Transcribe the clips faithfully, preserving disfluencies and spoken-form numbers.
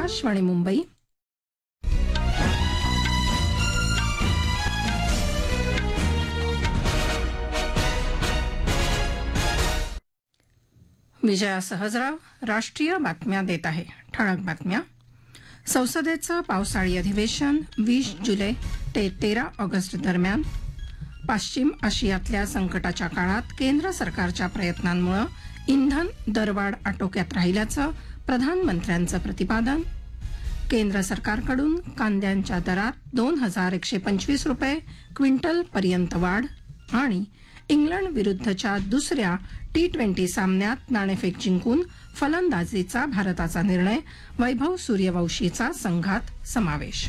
आकाशवाणी मुंबई. विजया सहजराव राष्ट्रीय बातम्या देत आहे. ठळक बातम्या. संसदेचं पावसाळी अधिवेशन वीस जुलै ते तेरा ऑगस्ट दरम्यान. पश्चिम आशियातल्या संकटाच्या काळात केंद्र सरकारच्या प्रयत्नांमुळे इंधन दरवाढ आटोक्यात राहिल्याचं प्रधानमंत्र्यांचं प्रतिपादन. केंद्र सरकारकडून कांद्यांच्या दरात दोन हजार एकशे पंचवीस रुपये क्विंटल पर्यंत वाढ. आणि इंग्लंड विरुद्धच्या दुसऱ्या टी ट्वेंटी सामन्यात नाणेफेक जिंकून फलंदाजीचा भारताचा निर्णय. वैभव सूर्यवंशीचा संघात समावेश.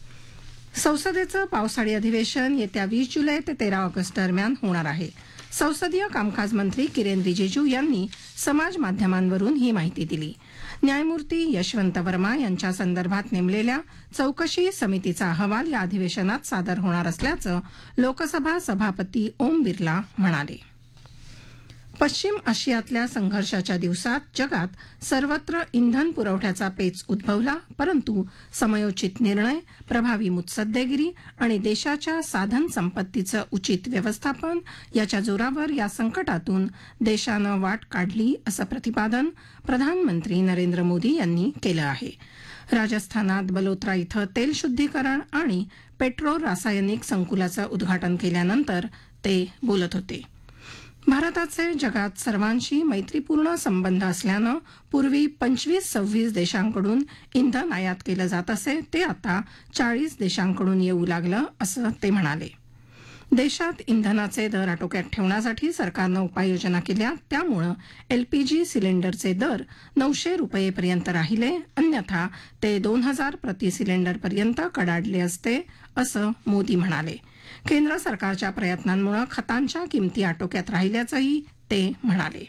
संसदेचं पावसाळी अधिवेशन येत्या वीस जुलै ते तेरा ऑगस्ट दरम्यान होणार आहे. संसदीय कामकाज मंत्री किरेन रिजिजू यांनी समाज माध्यमांवरून ही माहिती दिली. न्यायमूर्ती यशवंत वर्मा यांच्या संदर्भात नेमलेल्या चौकशी समितीचा अहवाल या अधिवेशनात सादर होणार असल्याचं लोकसभा सभापती ओम बिर्ला म्हणाले. पश्चिम आशियातल्या संघर्षाच्या दिवसात जगात सर्वत्र इंधन पुरवठ्याचा पेच उद्भवला, परंतु समयोचित निर्णय, प्रभावी मुत्सद्देगिरी आणि देशाच्या साधन संपत्तीचं उचित व्यवस्थापन याच्या जोरावर या संकटातून देशानं वाट काढली असं प्रतिपादन प्रधानमंत्री नरेंद्र मोदी यांनी केलं आहे. राजस्थानात बलोत्रा इथं तेल शुद्धीकरण आणि पेट्रो रासायनिक संकुलाचं उद्घाटन केल्यानंतर ते बोलत होते. भारताचे जगात सर्वांशी मैत्रीपूर्ण संबंध असल्यानं पूर्वी पंचवीस सव्वीस देशांकडून इंधन आयात केलं जात असे, ते आता चाळीस देशांकडून येऊ लागलं असं ते म्हणाले. देशात इंधनाचे दर आटोक्यात ठेवण्यासाठी सरकारनं उपाययोजना केल्या, त्यामुळं एलपीजी सिलेंडरचे दर नऊशे रुपयेपर्यंत राहिले, अन्यथा ते दोन हजार प्रति सिलेंडरपर्यंत कडाडले असते असं मोदी म्हणाले. केंद्र सरकारच्या प्रयत्नांमुळे खतांच्या किमती आटोक्यात राहिल्याचंही ते म्हणाले.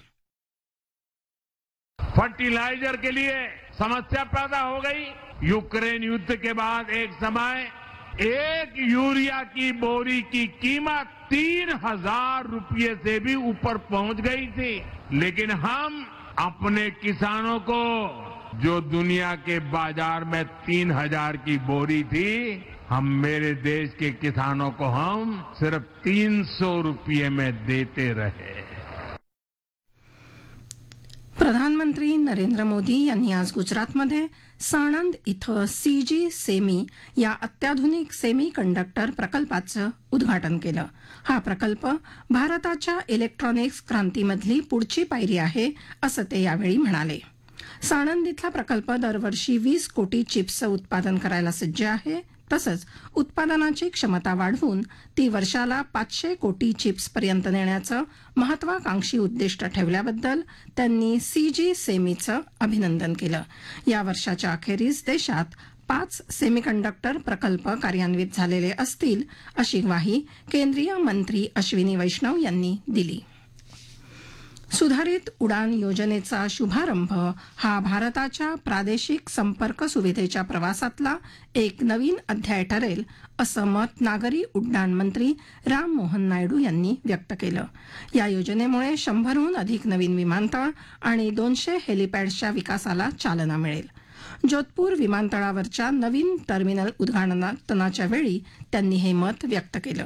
फर्टिलाइजर के लिए समस्या पैदा हो गई. यूक्रेन युद्ध के बाद एक समय एक यूरिया की बोरी की कीमत तीन हजार रुपये से भी ऊपर पहुंच गई थी, लेकिन हम अपने किसानों को जो दुनिया के बाजार में तीन हजार की बोरी थी, हम मेरे देश के किसानों को हम सिर्फ तीन सौ रुपये में देते रहे. प्रधानमंत्री नरेंद्र मोदी यांनी आज गुजरातमध्ये साणंद इथं सीजी सेमी या अत्याधुनिक सेमी कंडक्टर प्रकल्पाचं उद्घाटन केलं. हा प्रकल्प भारताच्या इलेक्ट्रॉनिक्स क्रांतीमधली पुढची पायरी आहे असं ते यावेळी म्हणाले. साणंद इथला प्रकल्प दरवर्षी वीस कोटी चिप्सचं उत्पादन करायला सज्ज आहे. तसंच उत्पादनाची क्षमता वाढवून ती वर्षाला पाचशे कोटी चिप्सपर्यंत नेण्याचं महत्वाकांक्षी उद्दिष्ट ठेवल्याबद्दल त्यांनी सीजी सेमीचं अभिनंदन केलं. या वर्षाच्या अखेरीस देशात पाच सेमीकंडक्टर प्रकल्प कार्यान्वित झालेले असतील अशी ग्वाही केंद्रीय मंत्री अश्विनी वैष्णव यांनी दिली. सुधारित उडान योजनेचा शुभारंभ हा भारताच्या प्रादेशिक संपर्क सुविधेच्या प्रवासातला एक नवीन अध्याय ठरेल असं मत नागरी उड्डाण मंत्री राम मोहन नायडू यांनी व्यक्त केलं. या योजनेमुळे शंभरहून अधिक नवीन विमानतळ आणि दोनशे हेलिपॅड्सच्या विकासाला चालना मिळेल. जोधपूर विमानतळावरच्या नवीन टर्मिनल उद्घाटनाच्या वेळी त्यांनी हे मत व्यक्त केलं.